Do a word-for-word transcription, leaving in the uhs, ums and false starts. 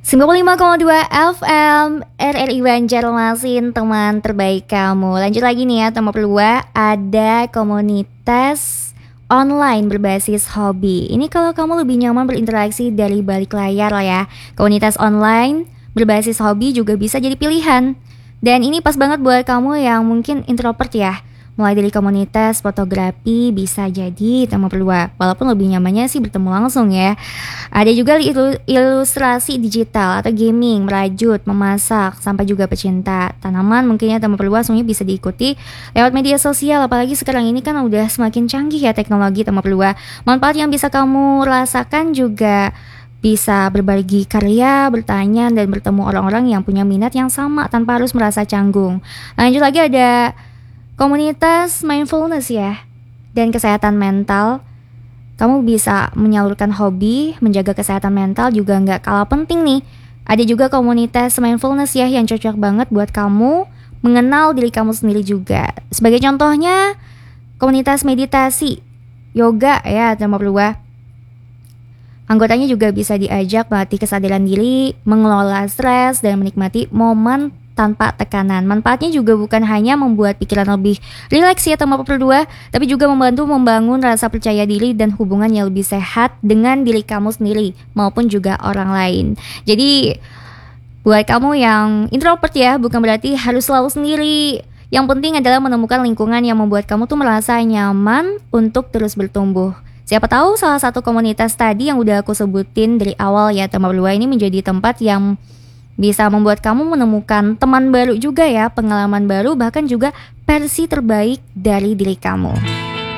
sembilan puluh lima koma dua F M R R I Banjarmasin, teman terbaik kamu. Lanjut lagi nih ya teman berdua, ada komunitas online berbasis hobi. Ini kalau kamu lebih nyaman berinteraksi dari balik layar lah ya. Komunitas online berbasis hobi juga bisa jadi pilihan. Dan ini pas banget buat kamu yang mungkin introvert ya. Mulai dari komunitas fotografi bisa jadi teman berdua, walaupun lebih nyamannya sih bertemu langsung ya. Ada juga ilu- ilustrasi digital atau gaming, merajut, memasak, sampai juga pecinta tanaman. Mungkin ya teman berdua semuanya bisa diikuti lewat media sosial. Apalagi sekarang ini kan udah semakin canggih ya teknologi teman berdua. Manfaat yang bisa kamu rasakan juga bisa berbagi karya, bertanya, dan bertemu orang-orang yang punya minat yang sama tanpa harus merasa canggung. Lanjut lagi ada komunitas mindfulness ya, dan kesehatan mental. Kamu bisa menyalurkan hobi, menjaga kesehatan mental juga nggak kalah penting nih. Ada juga komunitas mindfulness ya yang cocok banget buat kamu mengenal diri kamu sendiri juga. Sebagai contohnya, komunitas meditasi, yoga ya teman berdua. Anggotanya juga bisa diajak melatih kesadaran diri, mengelola stres, dan menikmati momen tanpa tekanan. Manfaatnya juga bukan hanya membuat pikiran lebih rileks ya teman berdua, tapi juga membantu membangun rasa percaya diri dan hubungan yang lebih sehat dengan diri kamu sendiri maupun juga orang lain. Jadi buat kamu yang introvert ya, bukan berarti harus selalu sendiri. Yang penting adalah menemukan lingkungan yang membuat kamu tuh merasa nyaman untuk terus bertumbuh. Siapa tahu salah satu komunitas tadi yang udah aku sebutin dari awal ya teman berdua ini menjadi tempat yang bisa membuat kamu menemukan teman baru juga ya, pengalaman baru, bahkan juga versi terbaik dari diri kamu.